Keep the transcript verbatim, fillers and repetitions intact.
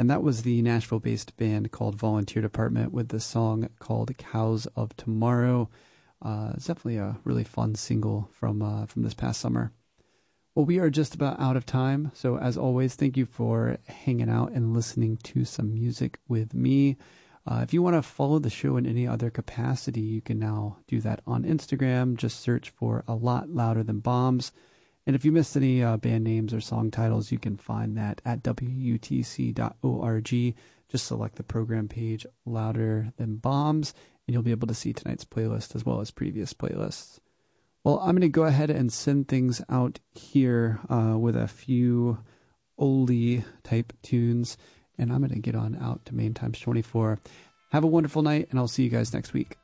And that was the Nashville-based band called Volunteer Department with the song called Cows of Tomorrow. Uh, it's definitely a really fun single from uh, from this past summer. Well, we are just about out of time. So as always, thank you for hanging out and listening to some music with me. Uh, if you want to follow the show in any other capacity, you can now do that on Instagram. Just search for A Lot Louder Than Bombs. And if you missed any uh, band names or song titles, you can find that at W U T C dot org. Just select the program page, Louder Than Bombs, and you'll be able to see tonight's playlist as well as previous playlists. Well, I'm going to go ahead and send things out here uh, with a few oldie type tunes, and I'm going to get on out to Main Times twenty-four. Have a wonderful night, and I'll see you guys next week.